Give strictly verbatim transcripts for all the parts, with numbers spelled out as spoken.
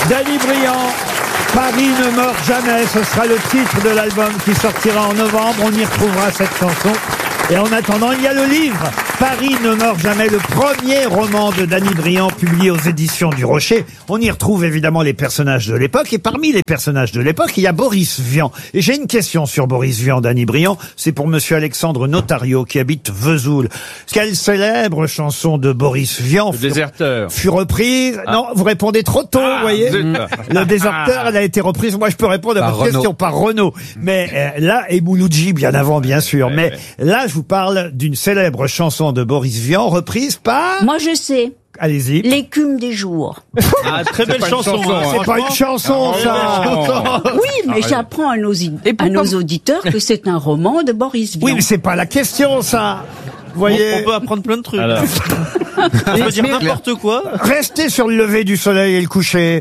Danny Briand, Paris ne meurt jamais, ce sera le titre de l'album qui sortira en novembre. On y retrouvera cette chanson. Et en attendant, il y a le livre Paris ne meurt jamais, le premier roman de Danny Briand publié aux éditions du Rocher. On y retrouve évidemment les personnages de l'époque. Et parmi les personnages de l'époque, il y a Boris Vian. Et j'ai une question sur Boris Vian, Danny Briand. C'est pour monsieur Alexandre Notario qui habite Vesoul. Quelle célèbre chanson de Boris Vian Le déserteur. fut reprise? Ah. Non, vous répondez trop tôt, ah, vous voyez. Le déserteur, elle a été reprise. Moi, je peux répondre à par votre Renaud. question par Renaud. Mais euh, là, et Mouloudji bien avant, bien sûr. Ouais, Mais ouais. là, je vous parle d'une célèbre chanson de Boris Vian reprise par... Moi, je sais. Allez-y. L'écume des jours. Ah, très belle chanson. chanson, hein. c'est pas une chanson, Ah, ça. ouais. Oui, mais j'apprends à nos, à nos auditeurs que c'est un roman de Boris Vian. Oui, mais c'est pas la question, ça. Vous voyez. On peut apprendre plein de trucs. Alors. On peut dire n'importe quoi. Restez sur le lever du soleil et le coucher.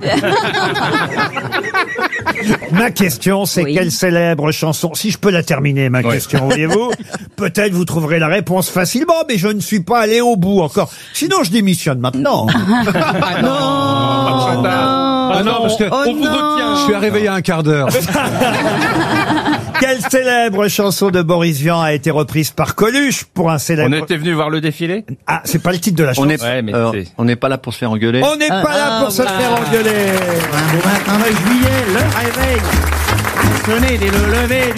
Ma question, c'est Oui. quelle célèbre chanson, si je peux la terminer, ma Ouais. question, voyez-vous, peut-être vous trouverez la réponse facilement, mais je ne suis pas allé au bout encore. Sinon, je démissionne maintenant. Ah non, parce que Oh on vous non. retient. Je suis arrivé il y a un quart d'heure. Quelle célèbre chanson de Boris Vian a été reprise par Coluche pour un On célèbre... était venu voir le défilé. Ah, c'est pas le titre de la chanson. On n'est Ouais, mais euh, c'est- on n'est pas là pour se faire engueuler. On n'est pas là pour se voilà. faire engueuler. Bon matin de juillet, le réveil. Sonner dès le lever